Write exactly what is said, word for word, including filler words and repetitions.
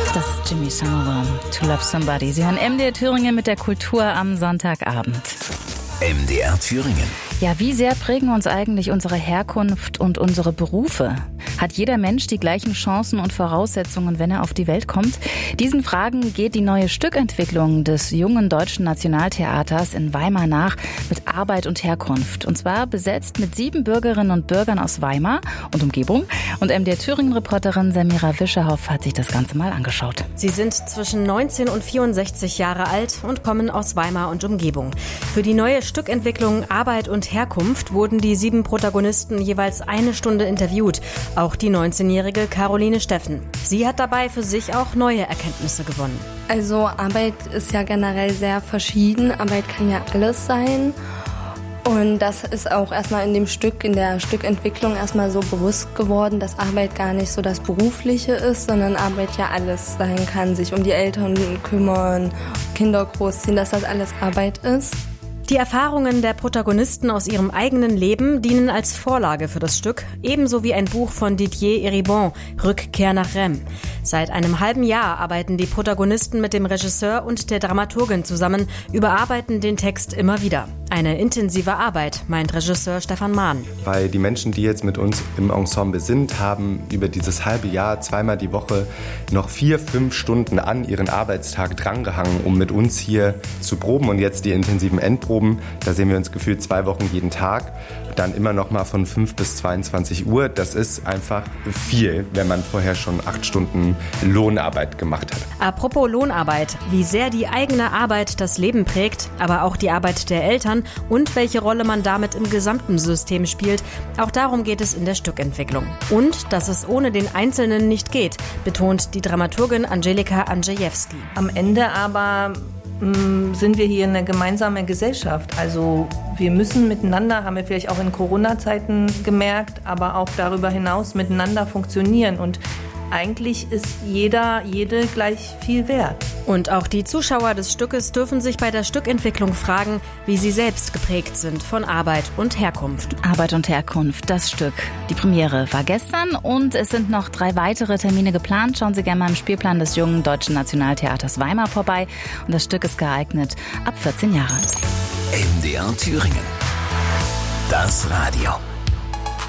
Das ist Jimmy Somerville, To Love Somebody. Sie hören M D R Thüringen mit der Kultur am Sonntagabend. M D R Thüringen. Ja, wie sehr prägen uns eigentlich unsere Herkunft und unsere Berufe? Hat jeder Mensch die gleichen Chancen und Voraussetzungen, wenn er auf die Welt kommt? Diesen Fragen geht die neue Stückentwicklung des jungen Deutschen Nationaltheaters in Weimar nach mit Arbeit und Herkunft. Und zwar besetzt mit sieben Bürgerinnen und Bürgern aus Weimar und Umgebung. Und M D R Thüringen-Reporterin Samira Wischerhoff hat sich das Ganze mal angeschaut. Sie sind zwischen neunzehn und vierundsechzig Jahre alt und kommen aus Weimar und Umgebung. Für die neue Stückentwicklung Arbeit und Herkunft wurden die sieben Protagonisten jeweils eine Stunde interviewt. Auch die neunzehnjährige Caroline Steffen. Sie hat dabei für sich auch neue Erkenntnisse gewonnen. Also Arbeit ist ja generell sehr verschieden. Arbeit kann ja alles sein. Und das ist auch erstmal in dem Stück, in der Stückentwicklung erstmal so bewusst geworden, dass Arbeit gar nicht so das Berufliche ist, sondern Arbeit ja alles sein kann. Sich um die Eltern kümmern, Kinder großziehen, dass das alles Arbeit ist. Die Erfahrungen der Protagonisten aus ihrem eigenen Leben dienen als Vorlage für das Stück, ebenso wie ein Buch von Didier Eribon, Rückkehr nach Reims. Seit einem halben Jahr arbeiten die Protagonisten mit dem Regisseur und der Dramaturgin zusammen, überarbeiten den Text immer wieder. Eine intensive Arbeit, meint Regisseur Stefan Mahn. Weil die Menschen, die jetzt mit uns im Ensemble sind, haben über dieses halbe Jahr zweimal die Woche noch vier, fünf Stunden an ihren Arbeitstag drangehangen, um mit uns hier zu proben. Und jetzt die intensiven Endproben, da sehen wir uns gefühlt zwei Wochen jeden Tag. Dann immer noch mal von fünf bis zweiundzwanzig Uhr. Das ist einfach viel, wenn man vorher schon acht Stunden Lohnarbeit gemacht hat. Apropos Lohnarbeit, wie sehr die eigene Arbeit das Leben prägt, aber auch die Arbeit der Eltern und welche Rolle man damit im gesamten System spielt, auch darum geht es in der Stückentwicklung. Und dass es ohne den Einzelnen nicht geht, betont die Dramaturgin Angelika Andrzejewski. Am Ende aber mh, sind wir hier eine gemeinsame Gesellschaft. Also wir müssen miteinander, haben wir vielleicht auch in Corona-Zeiten gemerkt, aber auch darüber hinaus miteinander funktionieren. Und eigentlich ist jeder, jede gleich viel wert. Und auch die Zuschauer des Stückes dürfen sich bei der Stückentwicklung fragen, wie sie selbst geprägt sind von Arbeit und Herkunft. Arbeit und Herkunft, das Stück. Die Premiere war gestern und es sind noch drei weitere Termine geplant. Schauen Sie gerne mal im Spielplan des jungen Deutschen Nationaltheaters Weimar vorbei. Und das Stück ist geeignet ab vierzehn Jahre. M D R Thüringen. Das Radio.